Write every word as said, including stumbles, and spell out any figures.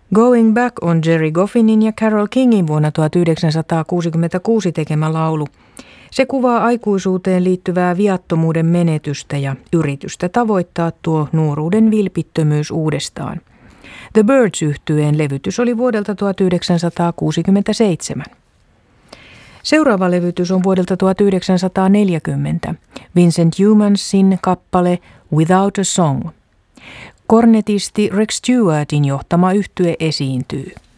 Going Back on Jerry Goffinin ja Carole Kingin vuonna tuhatyhdeksänsataakuusikymmentäkuusi tekemä laulu. Se kuvaa aikuisuuteen liittyvää viattomuuden menetystä ja yritystä tavoittaa tuo nuoruuden vilpittömyys uudestaan. The Byrds-yhtyeen levytys oli vuodelta tuhatyhdeksänsataakuusikymmentäseitsemän. Seuraava levytys on vuodelta tuhatyhdeksänsataaneljäkymmentä, Vincent Youmانsin kappale Without a Song. Kornetisti Rex Stewartin johtama yhtye esiintyy.